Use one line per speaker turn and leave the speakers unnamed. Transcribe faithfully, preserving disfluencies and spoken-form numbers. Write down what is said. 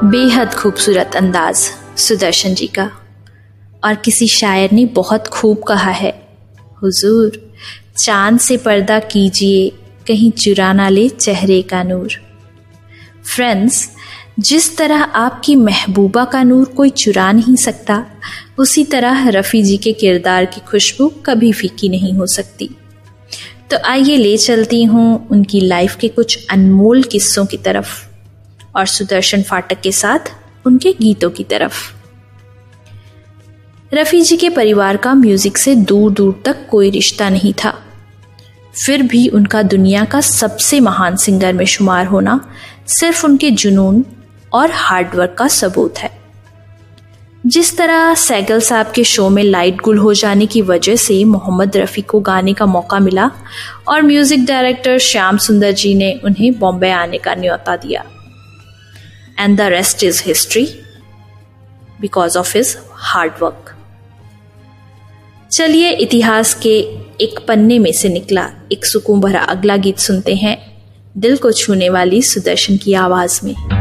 बेहद खूबसूरत अंदाज सुदर्शन जी का। और किसी शायर ने बहुत खूब कहा है, हुजूर चांद से पर्दा कीजिए कहीं चुरा ना ले चेहरे का नूर। फ्रेंड्स, जिस तरह आपकी महबूबा का नूर कोई चुरा नहीं सकता, उसी तरह रफ़ी जी के किरदार की खुशबू कभी फीकी नहीं हो सकती। तो आइए ले चलती हूँ उनकी लाइफ के कुछ अनमोल किस्सों की तरफ और सुदर्शन फाटक के साथ उनके गीतों की तरफ। रफ़ी जी के परिवार का म्यूजिक से दूर दूर तक कोई रिश्ता नहीं था, फिर भी उनका दुनिया का सबसे महान सिंगर में शुमार होना सिर्फ उनके जुनून और हार्डवर्क का सबूत है। जिस तरह सैगल साहब के शो में लाइट गुल हो जाने की वजह से मोहम्मद रफ़ी को गाने का मौका मिला और म्यूजिक डायरेक्टर श्याम सुंदर जी ने उन्हें बॉम्बे आने का न्योता दिया। And the rest is history because of his hard work. चलिए इतिहास के एक पन्ने में से निकला एक सुकून भरा अगला गीत सुनते हैं, दिल को छूने वाली सुदर्शन की आवाज में।